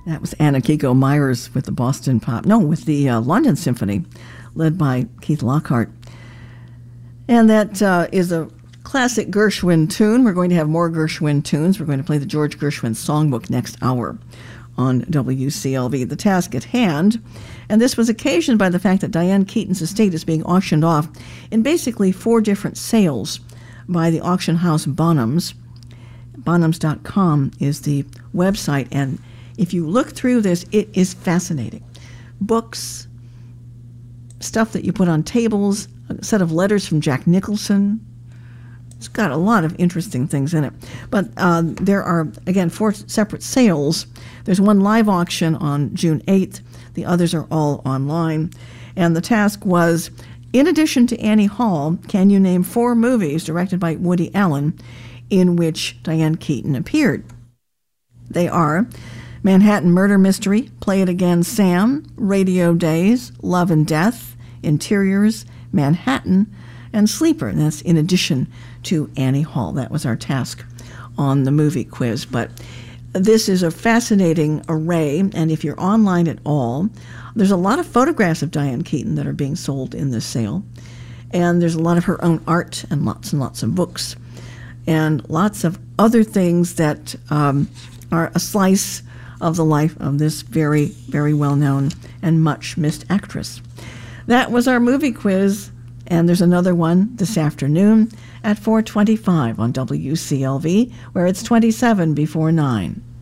That was Anna Kiko Myers with the with the London Symphony, led by Keith Lockhart. And that is a classic Gershwin tune. We're going to have more Gershwin tunes. We're going to play the George Gershwin Songbook next hour on WCLV. The task at hand, and this was occasioned by the fact that Diane Keaton's estate is being auctioned off in basically 4 different sales by the auction house Bonhams. Bonhams.com is the website, and if you look through this, it is fascinating. Books, stuff that you put on tables, a set of letters from Jack Nicholson. It's got a lot of interesting things in it. But there are, again, 4 separate sales. There's one live auction on June 8th. The others are all online. And the task was, in addition to Annie Hall, can you name 4 movies directed by Woody Allen in which Diane Keaton appeared? They are Manhattan Murder Mystery, Play It Again, Sam, Radio Days, Love and Death, Interiors, Manhattan, and Sleeper. And that's in addition to Annie Hall. That was our task on the movie quiz. But this is a fascinating array, and if you're online at all, there's a lot of photographs of Diane Keaton that are being sold in this sale. And there's a lot of her own art and lots of books. And lots of other things that are a slice of the life of this very, very well-known and much-missed actress. That was our movie quiz, and there's another one this afternoon at 4:25 on WCLV, where it's 27 before 9.